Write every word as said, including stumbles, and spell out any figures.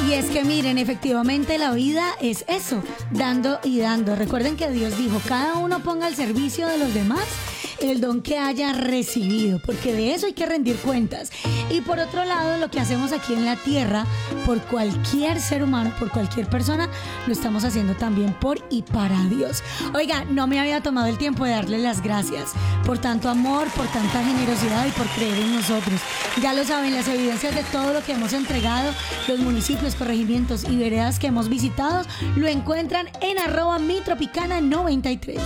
Y es que miren, efectivamente la vida es eso, dando y dando. Recuerden que Dios dijo, cada uno ponga al servicio de los demás el don que haya recibido, porque de eso hay que rendir cuentas. Y por otro lado, lo que hacemos aquí en la tierra, por cualquier ser humano, por cualquier persona, lo estamos haciendo también por y para Dios. Oiga, no me había tomado el tiempo de darle las gracias por tanto amor, por tanta generosidad y por creer en nosotros. Ya lo saben, las evidencias de todo lo que hemos entregado, los municipios, corregimientos y veredas que hemos visitado, lo encuentran en arroba mi tropicana noventa y tres.